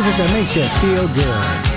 music that makes you feel good.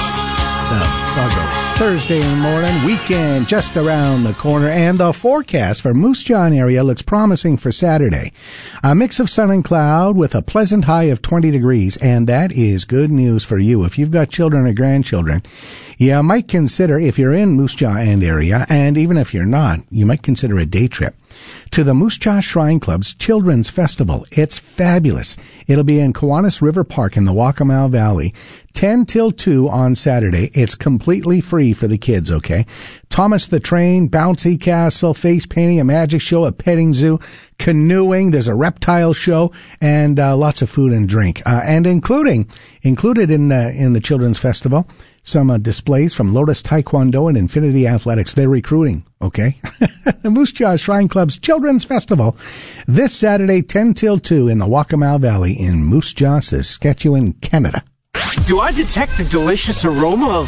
The Buggles. Thursday morning, weekend just around the corner, and the forecast for Moose Jaw area looks promising for Saturday. A mix of sun and cloud with a pleasant high of 20 degrees, and that is good news for you. If you've got children or grandchildren, you might consider, if you're in Moose Jaw area, and even if you're not, you might consider a day trip to the Moose Jaw Shrine Club's Children's Festival. It's fabulous. It'll be in Kiwanis River Park in the Waccamaw Valley, 10 till 2 on Saturday. It's completely free for the kids, okay? Thomas the Train, bouncy castle, face painting, a magic show, a petting zoo, canoeing, there's a reptile show, and lots of food and drink. And included in the Children's Festival, some displays from Lotus Taekwondo and Infinity Athletics. They're recruiting, okay? The Moose Jaw Shrine Club's Children's Festival this Saturday, 10 till 2 in the Waccamaw Valley in Moose Jaw, Saskatchewan, Canada. Do I detect the delicious aroma of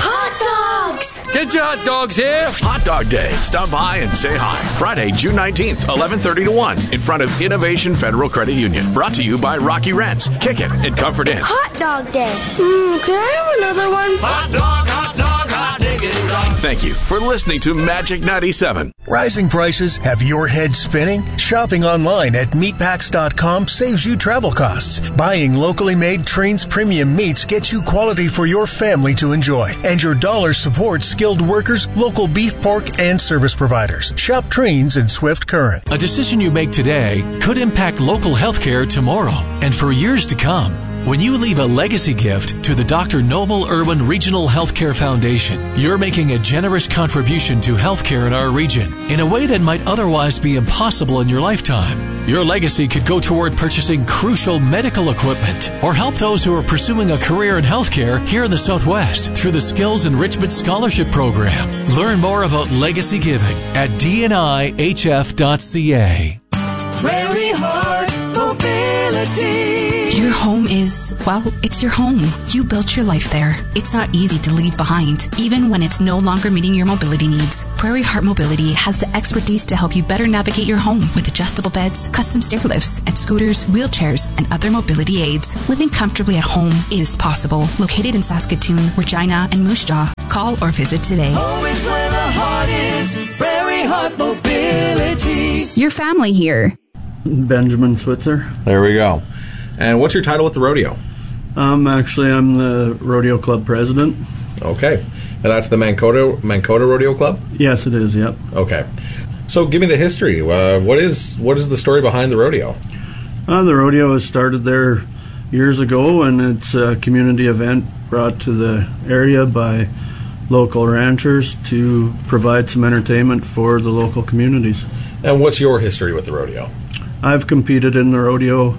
hot dogs? Get your hot dogs here. Hot Dog Day. Stop by and say hi. Friday, June 19th, 11:30 to 1 in front of Innovation Federal Credit Union. Brought to you by Rocky Rents, Kick It, and Comfort Inn. Hot Dog Day. Can I have another one? Hot dog, hot dog, hot diggity dog. Thank you for listening to Magic 97. Rising prices have your head spinning? Shopping online at meatpacks.com saves you travel costs. Buying locally made Trains premium meats gets you quality for your family to enjoy. And your dollars support skilled workers, local beef, pork, and service providers. Shop Trains in Swift Current. A decision you make today could impact local healthcare tomorrow and for years to come. When you leave a legacy gift to the Dr. Noble Irwin Regional Healthcare Foundation, you're making a generous contribution to healthcare in our region in a way that might otherwise be impossible in your lifetime. Your legacy could go toward purchasing crucial medical equipment or help those who are pursuing a career in healthcare here in the Southwest through the Skills Enrichment Scholarship Program. Learn more about legacy giving at dnihf.ca. Prairie Heart Mobility. Your home is, well, it's your home. You built your life there. It's not easy to leave behind, even when it's no longer meeting your mobility needs. Prairie Heart Mobility has the expertise to help you better navigate your home with adjustable beds, custom stair lifts, and scooters, wheelchairs, and other mobility aids. Living comfortably at home is possible. Located in Saskatoon, Regina, and Moose Jaw. Call or visit today. Home is where the heart is. Prairie Heart Mobility. Your family here. Benjamin Switzer. There we go. And what's your title with the rodeo? Actually, I'm the rodeo club president. Okay. And that's the Mankota Rodeo Club? Yes, it is, yep. Okay. So give me the history. What is the story behind the rodeo? The rodeo was started there years ago, and it's a community event brought to the area by local ranchers to provide some entertainment for the local communities. And what's your history with the rodeo? I've competed in the rodeo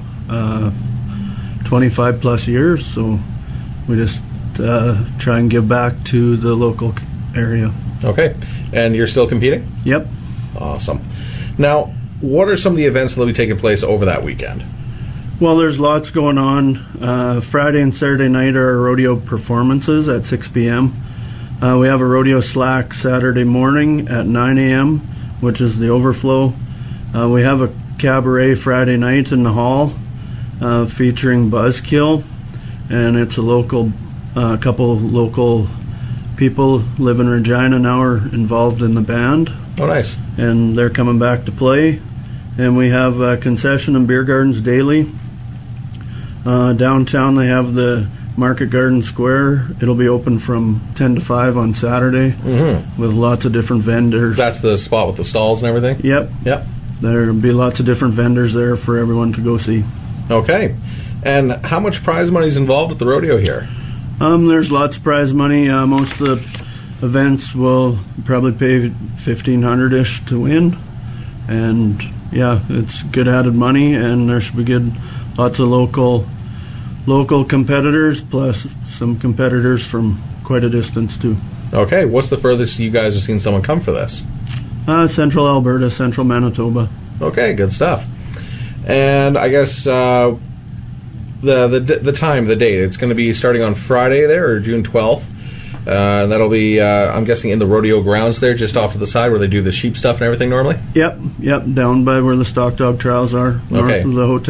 25 plus years, so we just try and give back to the local area. Okay. And you're still competing? Yep. Awesome. Now, what are some of the events that will be taking place over that weekend? Well, there's lots going on. Friday and Saturday night are rodeo performances at 6 p.m. We have a rodeo slack Saturday morning at 9 a.m., which is the overflow. We have a cabaret Friday night in the hall featuring Buzzkill, and it's a couple local people live in Regina now are involved in the band. Oh, nice. And they're coming back to play. And we have concession and beer gardens daily. Downtown they have the Market Garden Square. It'll be open from 10 to 5 on Saturday with lots of different vendors. That's the spot with the stalls and everything? Yep. There'll be lots of different vendors there for everyone to go see. Okay. And how much prize money is involved at the rodeo here? There's lots of prize money. Most of the events will probably pay $1,500-ish to win. And, yeah, it's good added money, and there should be lots of local competitors, plus some competitors from quite a distance, too. Okay. What's the furthest you guys have seen someone come for this? Central Alberta, Central Manitoba. Okay, good stuff. And I guess the time, the date, it's going to be starting on Friday there, or June 12th. That'll be, I'm guessing, in the rodeo grounds there, just off to the side where they do the sheep stuff and everything normally? Yep, down by where the stock dog trials are, north of the hotel.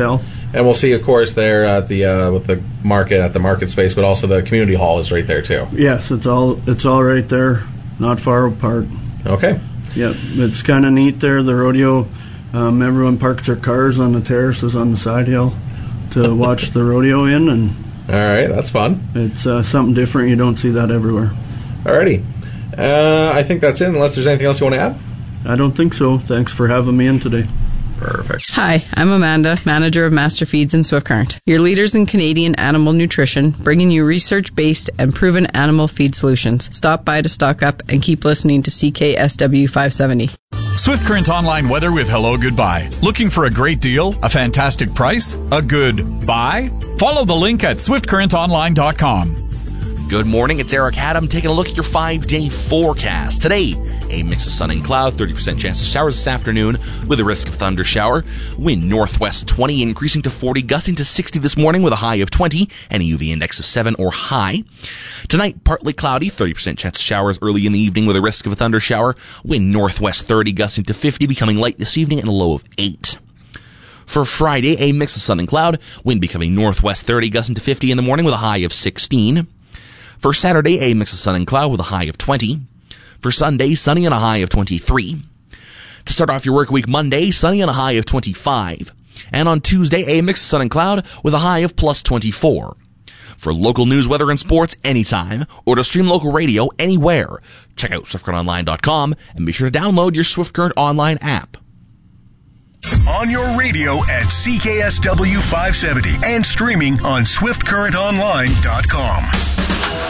And we'll see, of course, there at the with the market at the market space, but also the community hall is right there too. Yes, it's all right there, not far apart. Okay. Yep, it's kind of neat there. The rodeo, everyone parks their cars on the terraces on the side hill to watch the rodeo in, and all right, that's fun. It's something different. You don't see that everywhere. Alrighty, I think that's it. Unless there's anything else you want to add. I don't think so. Thanks for having me in today. Perfect. Hi, I'm Amanda, manager of Master Feeds in Swift Current, your leaders in Canadian animal nutrition, bringing you research-based and proven animal feed solutions. Stop by to stock up and keep listening to CKSW 570. Swift Current Online weather with Hello Goodbye. Looking for a great deal? A fantastic price? A good buy? Follow the link at swiftcurrentonline.com. Good morning, it's Eric Haddam taking a look at your 5-day forecast. Today, a mix of sun and cloud, 30% chance of showers this afternoon with a risk of thunder shower. Wind northwest 20, increasing to 40, gusting to 60 this morning with a high of 20 and a UV index of 7 or high. Tonight, partly cloudy, 30% chance of showers early in the evening with a risk of a thunder shower. Wind northwest 30, gusting to 50, becoming light this evening and a low of 8. For Friday, a mix of sun and cloud, wind becoming northwest 30, gusting to 50 in the morning with a high of 16. For Saturday, a mix of sun and cloud with a high of 20. For Sunday, sunny and a high of 23. To start off your work week Monday, sunny and a high of 25. And on Tuesday, a mix of sun and cloud with a high of plus 24. For local news, weather, and sports anytime, or to stream local radio anywhere, check out SwiftCurrentOnline.com and be sure to download your Swift Current Online app. On your radio at CKSW 570 and streaming on SwiftCurrentOnline.com.